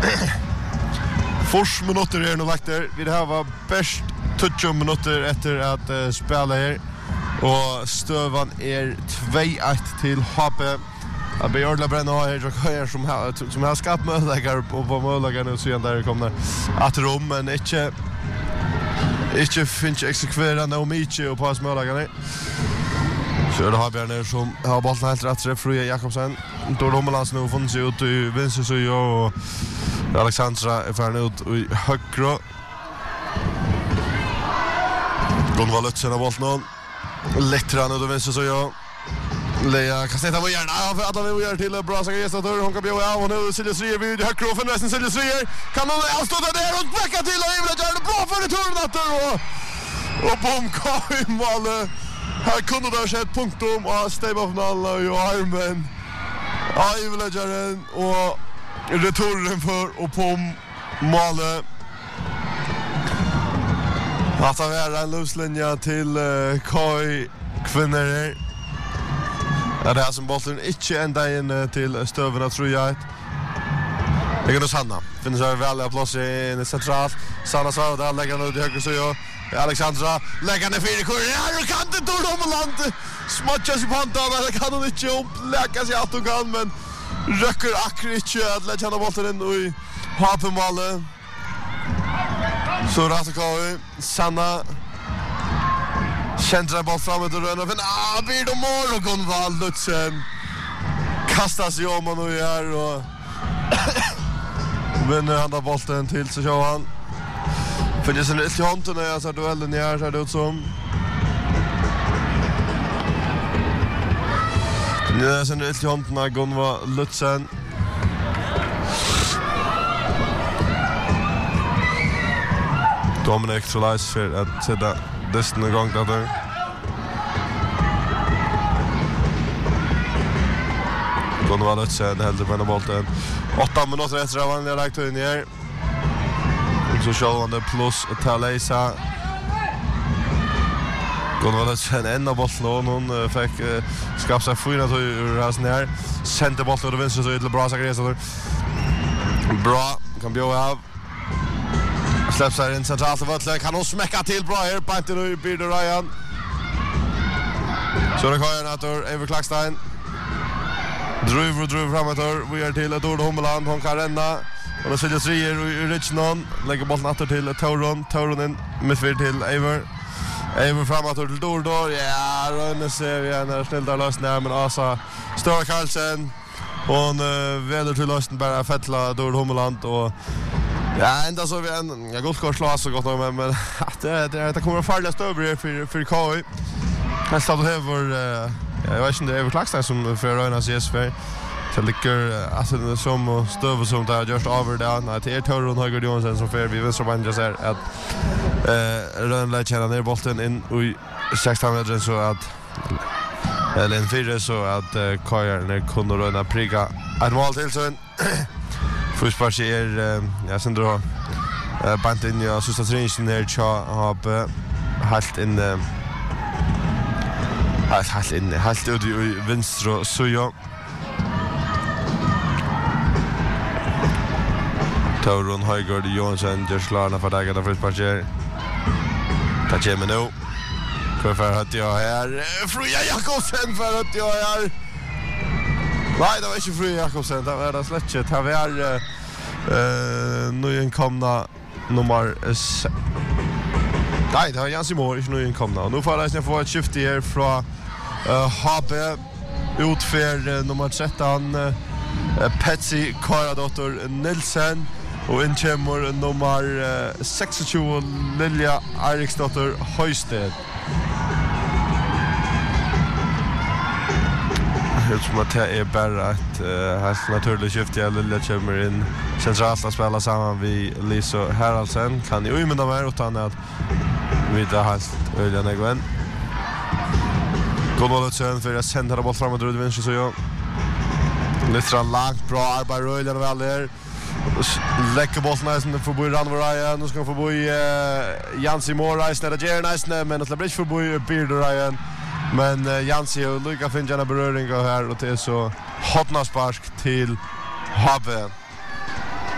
Fors minuter är nu lagt där. Vi har bäst 20 minuter efter att spela här. Och stövan är 2-1 till HP. Jag blir ordentligt bränna här som har skapat möjligheter och på möjligheter nu så där kommer att rum men inte finns exekverande och mycket och pass möjligheter. Så det har Björn som har bollen helt rätt träff Fria Jakobsen. Då Romelans nu funnit sig ut i vänster så och Alexandra är färdig ut i högra. Gunvald Lutzen har bollen. Lättran ut i vänster så jag. Lea Kasteta var gärna för att vi gör till bra Sagerestator. Hon kan bjuda av och nu Silje Srier vid högra och förresten Silje Srier. Kan hon avstå där och backa till och Ivla gör det bra för returen och bom kom i mål. Här kunde det ha skett punktum och Steva-finalen och Armen. Ivla gör den och returen för och på målet. Att det är en luslinja till Kai kvinnor. Ja, det är som bollen inte ända in till stövarna tror jag. Det går Sanna. Finns över väl plats i centralt. Sanna så där lägger han ut i höger så jag. Alexandra lägger ner fyra kurser och kan inte då land. Smatchas i pantan eller kan hon inte lägga sig att hon kan men röcker akkurat att lägga han bollen in i HP-målet. Så Ratakau Sanna centrar boll framåt och rönnar men blir det mål och Gunvald Lutzen kastar sig om och nu är och vinner han där bollen till så kör han. Finns en lite hånd när jag ser duellen här så det ut som. Det är en lite hånd när Gunvald Lutzen. Dominic Trolais för att sätta desten igång där. Gunvald Lutzen hellre på bollen. 8 minuter efter att han har lagt in här. Så kör han det plus Talesa. Gunvald Lutzen en av bollen och hon fick skapa sig fyra ur rasen här. Sände bollen och vänster så till bra Sagerestator. Bra, kan bjuda av. Släpps här in centralt av Vötlen. Kan hon smäcka till bra här. Panten och Birdo Ryan. Så det kan jag att Eivor Klackstein. Druv framåt. Vi är till Dord Hummeland. Hon kan ränna. Och då Silje Srier i Richnon. Lägger bollen åter till Tauron. Tauron in. Mittfyr till Eivor. Eivor framåt till Dord. Ja, Rönne ser vi här när snällt där lösningen. Men Asa Stora Karlsen. Hon väder till lösningen bara fettla Dord Hummeland och ja, ända så vi en guldkort slås så gott men det kommer att farliga stöver för KI. Han startar över jag vet inte det är Klackstein som för Rönas GSV. Så ligger alltså som och stöver som där just över där. Nej, det är Torron Höger Johansson som för vi vänstra bänken så att Rön lägger känna ner bollen in i 16 meter så att eller en fyra så att KI när kunde Röna pricka ett mål till så Fusparch är jag sen då banten jag så att träningen där har halt in halt ut i vänster så jag Tauron Höjgård Johansson just klarna för dagarna Fusparch ta kommer nu för att jag är Fria Jakobsen för att jag är nej, det var inte Fria Jakobsen, det var det slättet. Här var nyinkomna nummer... Nej, det var Jens Imor, inte nyinkomna. Nu får jag få ett skifte här från HB utför nummer 13 Patsy Karadotter Nilsen och inkommer nummer 26 Lilja Eriksdotter Højsted. Jag tror att det är bara ett helt naturligt skifte. Jag Lilja kommer in centralt att spela samman vid Lisa Haraldsen. Kan ju umynda mer utan att vi det helt öljande Gwen. Gunvald Lutzen för att sända boll framåt och vänster så jag. Lite långt bra arbete öljande väl där. Läcker bollen nästan förbi Ranvar Ryan. Nu ska han förbi Jansi Morais när det ger nästan men det blir inte förbi Birdo Ryan. Men Jansi och Luka finner en beröring här och det är så hotna spark till Habbe.